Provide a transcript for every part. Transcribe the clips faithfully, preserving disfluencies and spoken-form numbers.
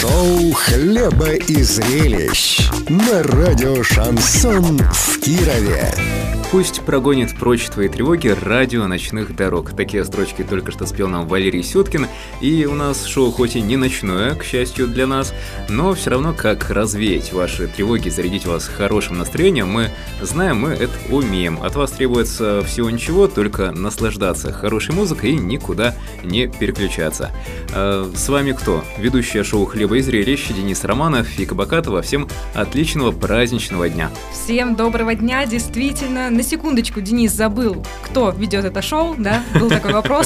Шоу «Хлеба и зрелищ» на радио «Шансон» в Кирове. Пусть прогонит прочь твои тревоги радио ночных дорог. Такие строчки только что спел нам Валерий Сюткин. И у нас шоу хоть и не ночное, к счастью для нас, но все равно как развеять ваши тревоги, зарядить вас хорошим настроением, мы знаем, мы это умеем. От вас требуется всего ничего, только наслаждаться хорошей музыкой и никуда не переключаться. С вами кто? Ведущая шоу «Хлеба и зрелищ» Денис Романов, Вика Бакатова. Всем отличного праздничного дня. Всем доброго дня, действительно. На секундочку Денис забыл, кто ведет это шоу, да, был такой вопрос.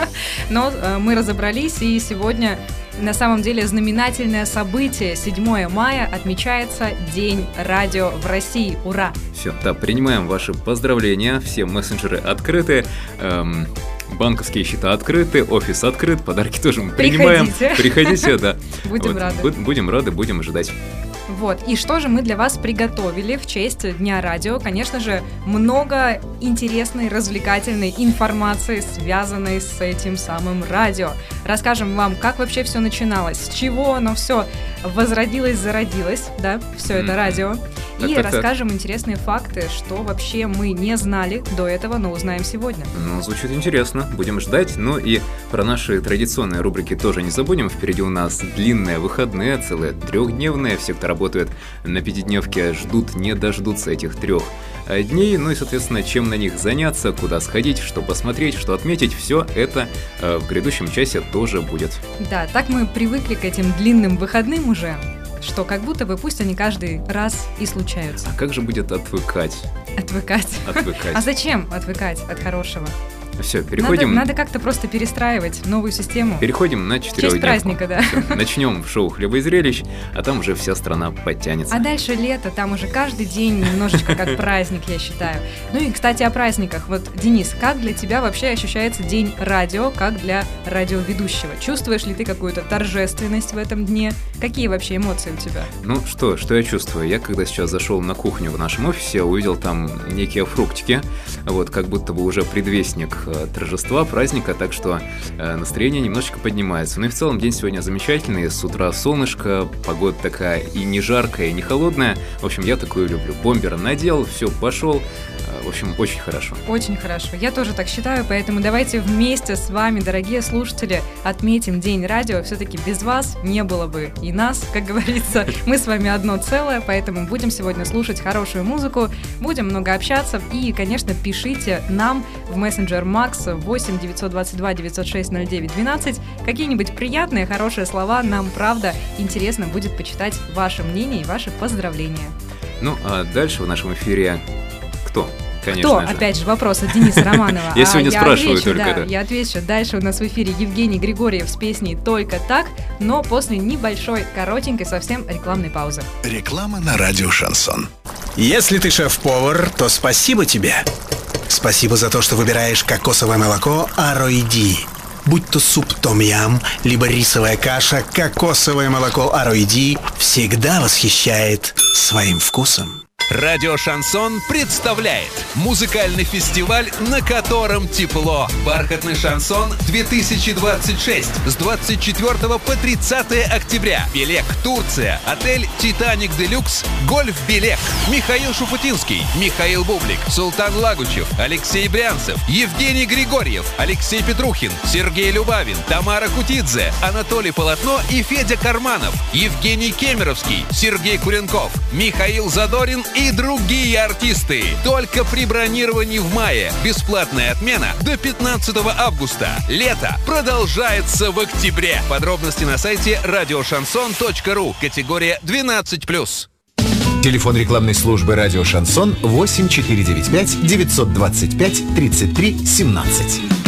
Но мы разобрались, и сегодня на самом деле знаменательное событие. седьмое мая отмечается День радио в России. Ура! Все, да, принимаем ваши поздравления. Все мессенджеры открыты. Эм... Банковские счета открыты, офис открыт, подарки тоже мы принимаем. Приходите. Приходите, да. Будем вот. рады. Будем рады, будем ожидать. Вот, и что же мы для вас приготовили в честь Дня радио? Конечно же, много интересной, развлекательной информации, связанной с этим самым радио. Расскажем вам, как вообще все начиналось, с чего оно все возродилось, зародилось, да, все это радио. Так, и так, расскажем так. интересные факты, что вообще мы не знали до этого, но узнаем сегодня. Ну, звучит интересно, будем ждать. Ну и про наши традиционные рубрики тоже не забудем. Впереди у нас длинные выходные, целые трехдневные. Все, кто работает на пятидневке, ждут, не дождутся этих трех дней. Ну и, соответственно, чем на них заняться, куда сходить, что посмотреть, что отметить, все это э, в грядущем часе тоже будет. Да, так мы привыкли к этим длинным выходным уже, что как будто бы пусть они каждый раз и случаются. А как же будет отвыкать? Отвыкать. Отвыкать. А зачем отвыкать от хорошего? Все, переходим. Надо, надо как-то просто перестраивать новую систему. Переходим на четырехдневку. В честь праздника, да. Все, начнем в шоу «Хлеба и зрелищ», а там уже вся страна подтянется. А дальше лето, там уже каждый день немножечко как праздник, я считаю. Ну и, кстати, о праздниках. Вот, Денис, как для тебя вообще ощущается День радио, как для радиоведущего? Чувствуешь ли ты какую-то торжественность в этом дне? Какие вообще эмоции у тебя? Ну что, что я чувствую? Я когда сейчас зашел на кухню в нашем офисе, увидел там некие фруктики, вот, как будто бы уже предвестник торжества, праздника, так что э, настроение немножечко поднимается. Ну и в целом день сегодня замечательный, с утра солнышко, погода такая и не жаркая, и не холодная. В общем, я такую люблю. Бомбер надел, все, пошел. Э, в общем, очень хорошо. Очень хорошо. Я тоже так считаю, поэтому давайте вместе с вами, дорогие слушатели, отметим День радио. Все-таки без вас не было бы и нас, как говорится. Мы с вами одно целое, поэтому будем сегодня слушать хорошую музыку, будем много общаться и, конечно, пишите нам в мессенджер Макс восемь девятьсот двадцать два девятьсот шесть ноль девять двенадцать. Какие-нибудь приятные, хорошие слова. Нам, правда, интересно будет почитать ваше мнение и ваши поздравления. Ну, а дальше в нашем эфире кто? Конечно Кто? же. Опять же, вопрос от Дениса Романова. Я сегодня а, спрашиваю отвечу, только да, это. Я отвечу. Дальше у нас в эфире Евгений Григорьев с песней «Только так», но после небольшой, коротенькой совсем рекламной паузы. Реклама на радио «Шансон». Если ты шеф-повар, то спасибо тебе. Спасибо за то, что выбираешь кокосовое молоко Ароиди. Будь то суп том-ям, либо рисовая каша, кокосовое молоко Ароиди всегда восхищает своим вкусом. Радио «Шансон» представляет музыкальный фестиваль, на котором тепло. «Бархатный шансон две тысячи двадцать шесть» с двадцать четвёртого по тридцатое октября. Белек, Турция. Отель «Титаник Делюкс». Гольф-Белек. Михаил Шуфутинский, Михаил Бублик, Султан Лагучев, Алексей Брянцев, Евгений Григорьев, Алексей Петрухин, Сергей Любавин, Тамара Кутидзе, Анатолий Полотно и Федя Карманов, Евгений Кемеровский, Сергей Куренков, Михаил Задорин и другие артисты. Только при бронировании в мае. Бесплатная отмена до пятнадцатого августа. Лето продолжается в октябре. Подробности на сайте радио шансон точка ру. Категория двенадцать плюс. Телефон рекламной службы «Радио Шансон» восемь четыре девять пять девятьсот двадцать пять тридцать три семнадцать.